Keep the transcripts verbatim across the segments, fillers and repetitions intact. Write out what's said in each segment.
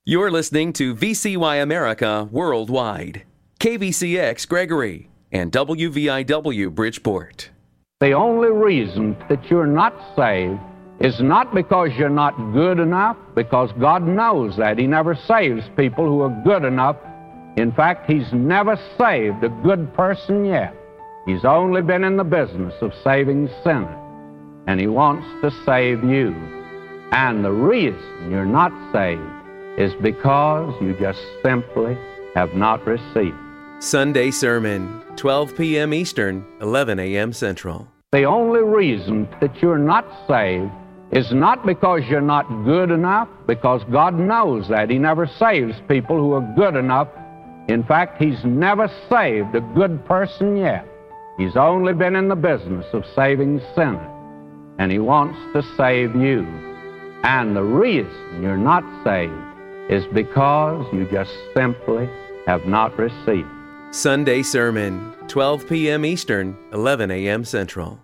You're listening to V C Y America Worldwide, K V C X Gregory, and W V I W Bridgeport. The only reason that you're not saved is not because you're not good enough, because God knows that. He never saves people who are good enough. In fact, He's never saved a good person yet. He's only been in the business of saving sinners, and He wants to save you. And the reason you're not saved is because you just simply have not received. Sunday Sermon, twelve p.m. Eastern, eleven a.m. Central. The only reason that you're not saved is not because you're not good enough, because God knows that. He never saves people who are good enough. In fact, He's never saved a good person yet. He's only been in the business of saving sinners, and He wants to save you. And the reason you're not saved is because you just simply have not received. Sunday Sermon, twelve p.m. Eastern, eleven a.m. Central.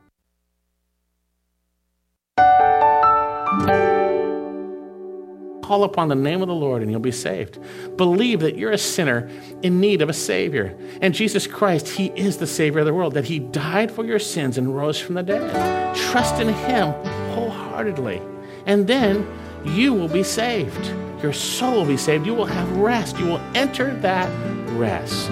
Call upon the name of the Lord and you'll be saved. Believe that you're a sinner in need of a Savior. And Jesus Christ, He is the Savior of the world, that He died for your sins and rose from the dead. Trust in Him wholeheartedly, and then you will be saved. Your soul will be saved. You will have rest. You will enter that rest.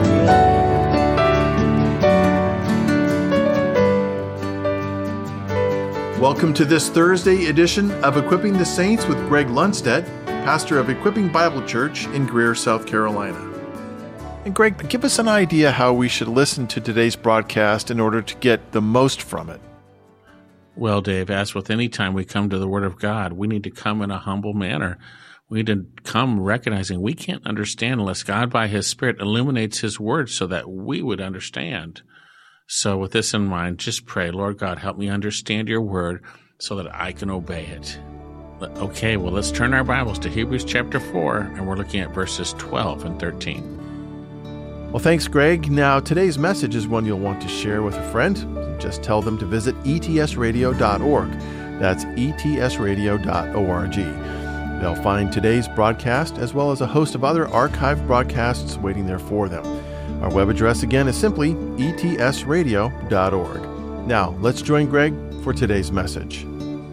Welcome to this Thursday edition of Equipping the Saints with Greg Lundstedt, pastor of Equipping Bible Church in Greer, South Carolina. And Greg, give us an idea how we should listen to today's broadcast in order to get the most from it. Well, Dave, as with any time we come to the Word of God, we need to come in a humble manner. We need to come recognizing we can't understand unless God by His Spirit illuminates His Word so that we would understand. So with this in mind, just pray, Lord God, help me understand your Word so that I can obey it. Okay, well, let's turn our Bibles to Hebrews chapter four, and we're looking at verses twelve and thirteen. Well, thanks, Greg. Now, today's message is one you'll want to share with a friend. Just tell them to visit E T S radio dot org. That's E T S radio dot org. They'll find today's broadcast as well as a host of other archived broadcasts waiting there for them. Our web address again is simply E T S radio dot org. Now, let's join Greg for today's message.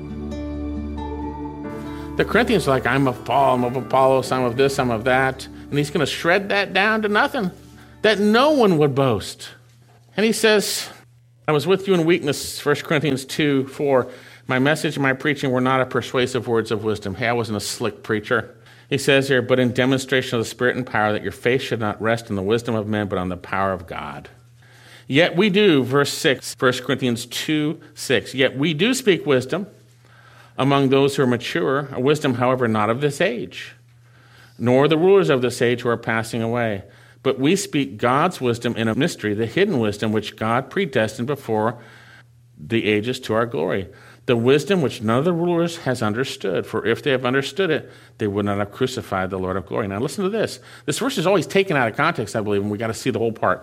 The Corinthians are like, I'm of Paul, I'm of Apollos, I'm of this, I'm of that. And he's going to shred that down to nothing, that no one would boast. And he says, I was with you in weakness, First Corinthians two, four. My message and my preaching were not a persuasive words of wisdom. Hey, I wasn't a slick preacher. He says here, but in demonstration of the Spirit and power, that your faith should not rest in the wisdom of men, but on the power of God. Yet we do, verse six, First Corinthians two, six. Yet we do speak wisdom among those who are mature, a wisdom, however, not of this age, nor the rulers of this age who are passing away. But we speak God's wisdom in a mystery, the hidden wisdom which God predestined before the ages to our glory. The wisdom which none of the rulers has understood, for if they have understood it, they would not have crucified the Lord of glory. Now listen to this. This verse is always taken out of context, I believe, and we got to see the whole part.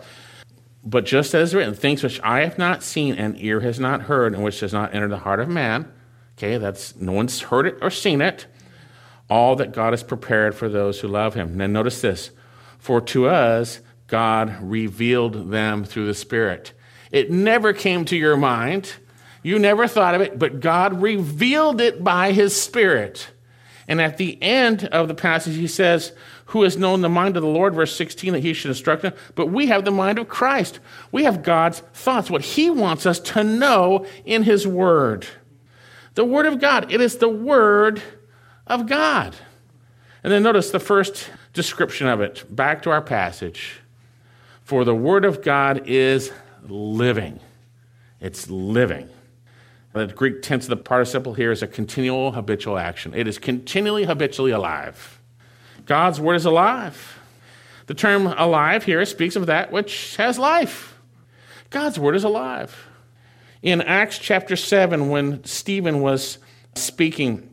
But just as written, things which I have not seen and ear has not heard, and which does not enter the heart of man, okay, that's no one's heard it or seen it, all that God has prepared for those who love Him. Now notice this. For to us, God revealed them through the Spirit. It never came to your mind. You never thought of it, but God revealed it by His Spirit. And at the end of the passage, He says, who has known the mind of the Lord, verse sixteen, that He should instruct Him. But we have the mind of Christ. We have God's thoughts, what He wants us to know in His Word. The Word of God. It is the Word of God. And then notice the first description of it. Back to our passage. For the Word of God is living. It's living. The Greek tense of the participle here is a continual habitual action. It is continually habitually alive. God's Word is alive. The term alive here speaks of that which has life. God's Word is alive. In Acts chapter seven, when Stephen was speaking,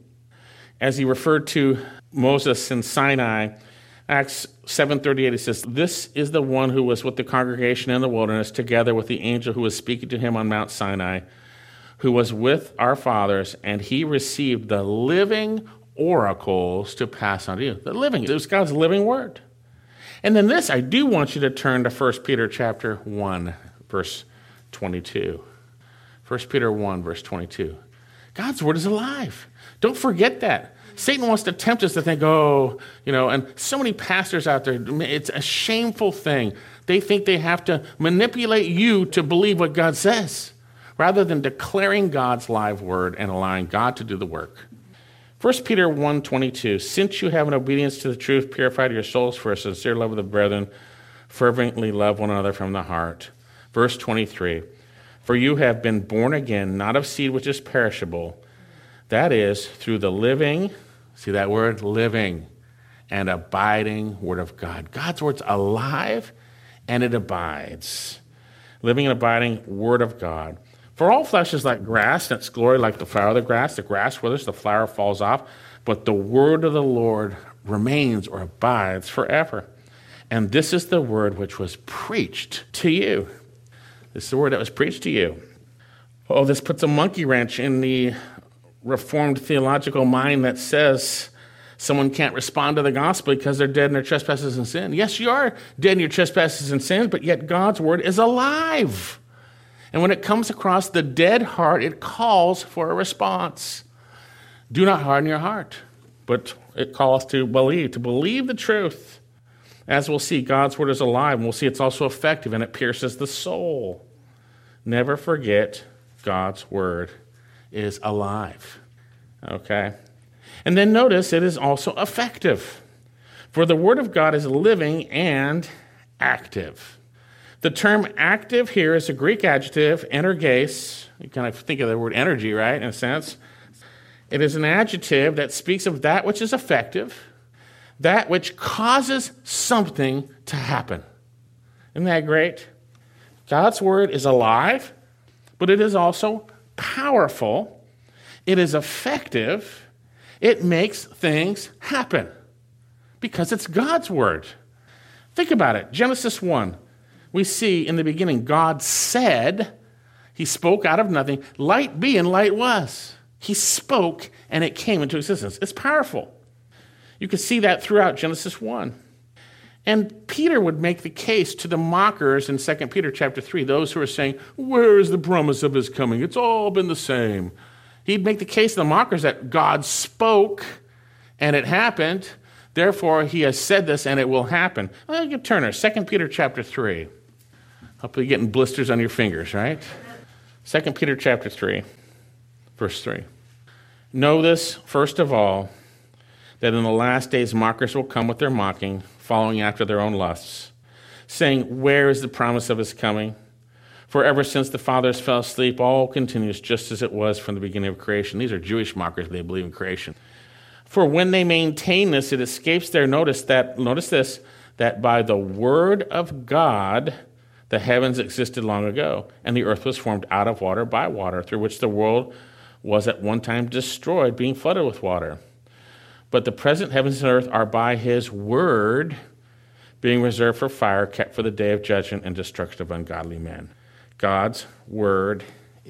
as he referred to Moses in Sinai, Acts seven thirty-eight, it says, this is the one who was with the congregation in the wilderness, together with the angel who was speaking to him on Mount Sinai, who was with our fathers, and he received the living oracles to pass on to you. The living, it was God's living word. And then this, I do want you to turn to First Peter chapter one, verse twenty-two. First Peter one, verse twenty-two. God's word is alive. Don't forget that. Satan wants to tempt us to think, oh, you know, and so many pastors out there, it's a shameful thing. They think they have to manipulate you to believe what God says, rather than declaring God's live word and allowing God to do the work. First Peter one twenty-two, since you have in obedience to the truth purified your souls for a sincere love of the brethren, fervently love one another from the heart. Verse twenty-three, for you have been born again, not of seed which is perishable, that is, through the living, see that word, living, and abiding word of God. God's word's alive, and it abides. Living and abiding word of God. For all flesh is like grass, and its glory like the flower of the grass. The grass withers, the flower falls off, but the word of the Lord remains or abides forever. And this is the word which was preached to you. This is the word that was preached to you. Oh, this puts a monkey wrench in the Reformed theological mind that says someone can't respond to the gospel because they're dead in their trespasses and sin. Yes, you are dead in your trespasses and sin, but yet God's word is alive. And when it comes across the dead heart, it calls for a response. Do not harden your heart, but it calls to believe, to believe the truth. As we'll see, God's word is alive, and we'll see it's also effective, and it pierces the soul. Never forget God's word is alive. Okay? And then notice it is also effective. For the word of God is living and active. The term active here is a Greek adjective, energes. You kind of think of the word energy, right, in a sense. It is an adjective that speaks of that which is effective, that which causes something to happen. Isn't that great? God's word is alive, but it is also powerful. It is effective. It makes things happen because it's God's word. Think about it. Genesis one. We see in the beginning, God said, he spoke out of nothing, light be, and light was. He spoke, and it came into existence. It's powerful. You can see that throughout Genesis one. And Peter would make the case to the mockers in Second Peter chapter three, those who are saying, where is the promise of his coming? It's all been the same. He'd make the case to the mockers that God spoke, and it happened. Therefore, he has said this, and it will happen. Well, you can turn her, Second Peter chapter three. Hopefully you're getting blisters on your fingers, right? Second Peter chapter three, verse three. Know this, first of all, that in the last days mockers will come with their mocking, following after their own lusts, saying, where is the promise of his coming? For ever since the fathers fell asleep, all continues just as it was from the beginning of creation. These are Jewish mockers, they believe in creation. For when they maintain this, it escapes their notice that, notice this, that by the word of God, the heavens existed long ago, and the earth was formed out of water by water, through which the world was at one time destroyed, being flooded with water. But the present heavens and earth are by his word being reserved for fire, kept for the day of judgment and destruction of ungodly men. God's word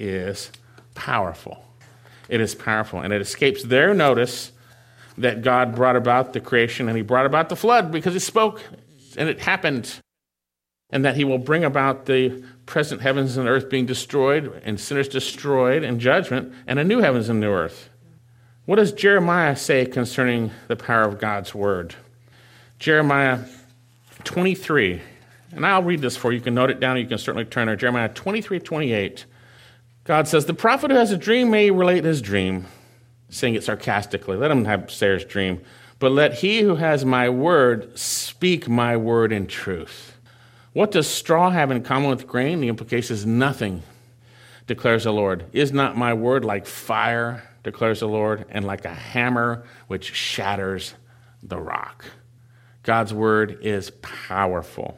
is powerful. It is powerful, and it escapes their notice that God brought about the creation, and he brought about the flood because he spoke, and it happened. And that he will bring about the present heavens and earth being destroyed, and sinners destroyed, and judgment, and a new heavens and new earth. What does Jeremiah say concerning the power of God's word? Jeremiah twenty-three, and I'll read this for you. You can note it down, or you can certainly turn there. Jeremiah twenty-three twenty-eight. God says, the prophet who has a dream may relate his dream, saying it sarcastically. Let him have Sarah's dream. But let he who has my word speak my word in truth. What does straw have in common with grain? The implication is nothing, declares the Lord. Is not my word like fire, declares the Lord, and like a hammer which shatters the rock? God's word is powerful.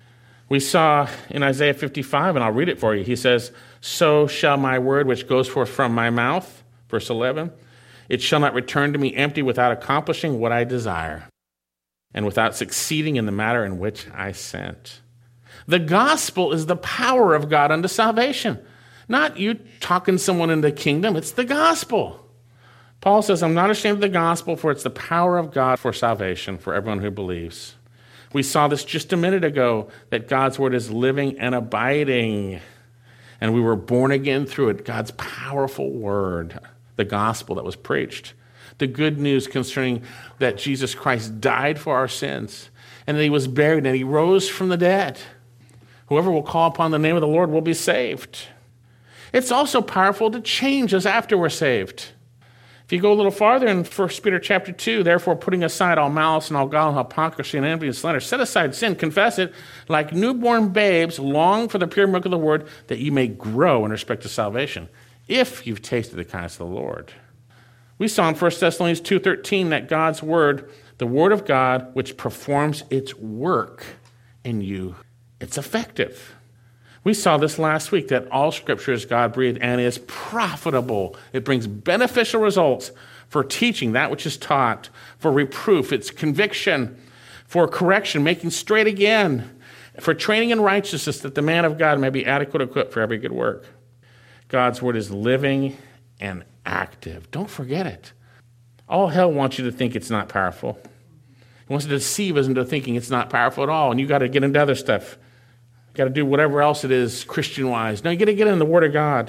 We saw in Isaiah fifty-five, and I'll read it for you. He says, so shall my word which goes forth from my mouth, verse eleven, it shall not return to me empty without accomplishing what I desire, and without succeeding in the matter in which I sent. The gospel is the power of God unto salvation. Not you talking someone into the kingdom. It's the gospel. Paul says, I'm not ashamed of the gospel, for it's the power of God for salvation for everyone who believes. We saw this just a minute ago, that God's word is living and abiding. And we were born again through it, God's powerful word, the gospel that was preached. The good news concerning that Jesus Christ died for our sins, and that he was buried, and he rose from the dead. Whoever will call upon the name of the Lord will be saved. It's also powerful to change us after we're saved. If you go a little farther in First Peter chapter two, therefore putting aside all malice and all guile, hypocrisy and envy and slander, set aside sin, confess it, like newborn babes, long for the pure milk of the word, that you may grow in respect to salvation, if you've tasted the kindness of the Lord. We saw in First Thessalonians two thirteen that God's word, the word of God, which performs its work in you, it's effective. We saw this last week, that all Scripture is God-breathed and is profitable. It brings beneficial results for teaching that which is taught, for reproof, it's conviction, for correction, making straight again, for training in righteousness, that the man of God may be adequate equipped for every good work. God's word is living and active. Don't forget it. All hell wants you to think it's not powerful. It wants to deceive us into thinking it's not powerful at all, and you got to get into other stuff. Got to do whatever else it is Christian-wise. No, you got to get in the Word of God.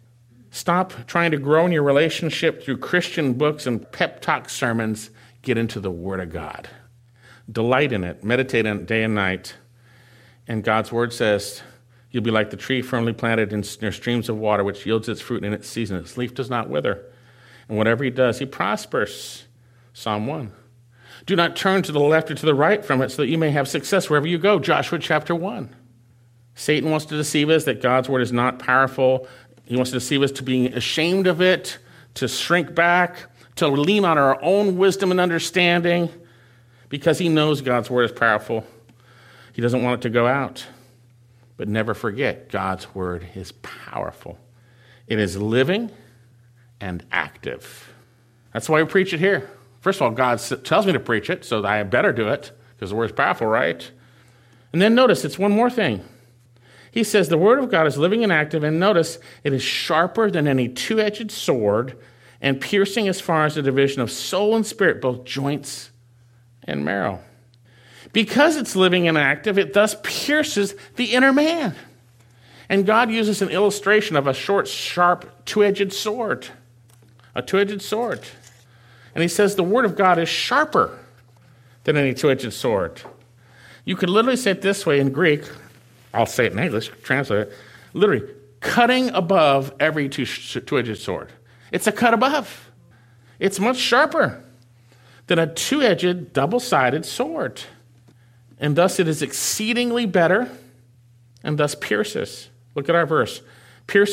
Stop trying to grow in your relationship through Christian books and pep talk sermons. Get into the Word of God. Delight in it. Meditate on it day and night. And God's Word says, you'll be like the tree firmly planted in near streams of water, which yields its fruit in its season. Its leaf does not wither. And whatever he does, he prospers. Psalm one. Do not turn to the left or to the right from it, so that you may have success wherever you go. Joshua chapter one. Satan wants to deceive us that God's word is not powerful. He wants to deceive us to being ashamed of it, to shrink back, to lean on our own wisdom and understanding, because he knows God's word is powerful. He doesn't want it to go out. But never forget, God's word is powerful. It is living and active. That's why we preach it here. First of all, God tells me to preach it, so I better do it, because the word is powerful, right? And then notice, it's one more thing. He says the word of God is living and active, and notice it is sharper than any two-edged sword and piercing as far as the division of soul and spirit, both joints and marrow. Because it's living and active, it thus pierces the inner man. And God uses an illustration of a short, sharp, two-edged sword. A two-edged sword. And he says the word of God is sharper than any two-edged sword. You could literally say it this way in Greek. I'll say it in English, translate it. Literally, cutting above every two, two-edged sword. It's a cut above. It's much sharper than a two-edged, double-sided sword. And thus it is exceedingly better, and thus pierces. Look at our verse. Piercing